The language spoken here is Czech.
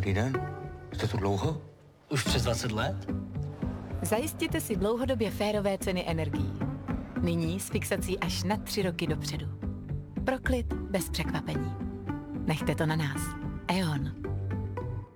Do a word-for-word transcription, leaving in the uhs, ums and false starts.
Dobrý den. Jste tu dlouho? Už přes dvacet let? Zajistěte si dlouhodobě férové ceny energií. Nyní s fixací až na tři roky dopředu. Pro klid bez překvapení. Nechte to na nás. E O N.